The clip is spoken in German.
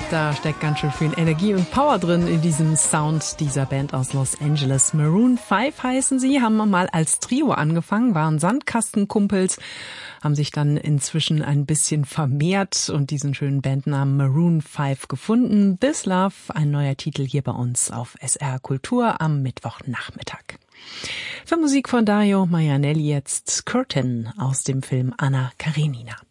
Da steckt ganz schön viel Energie und Power drin in diesem Sound dieser Band aus Los Angeles. Maroon 5 heißen sie, haben mal als Trio angefangen, waren Sandkastenkumpels, haben sich dann inzwischen ein bisschen vermehrt und diesen schönen Bandnamen Maroon 5 gefunden. This Love, ein neuer Titel hier bei uns auf SR Kultur am Mittwochnachmittag. Für Musik von Dario Marianelli jetzt Curtain aus dem Film Anna Karenina.